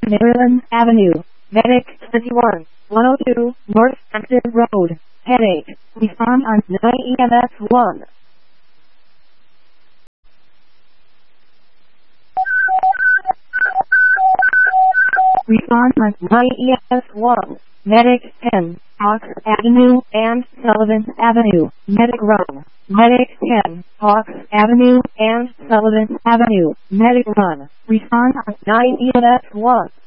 Maryland Avenue, Medic 21, 102, North Hampton Road, Headache. Respond on 9 EMS 1. Respond on 9 EMS 1. Medic 10, Hawks Avenue and Sullivan Avenue, Medic Run. Medic 10, Hawks Avenue and Sullivan Avenue, Medic Run. Respond on 9 EMS 1.